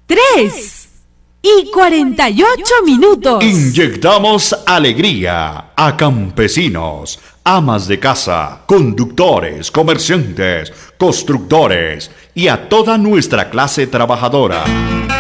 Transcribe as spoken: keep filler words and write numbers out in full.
tres y cuarenta y ocho minutos. Inyectamos alegría a campesinos, amas de casa, conductores, comerciantes, constructores y a toda nuestra clase trabajadora.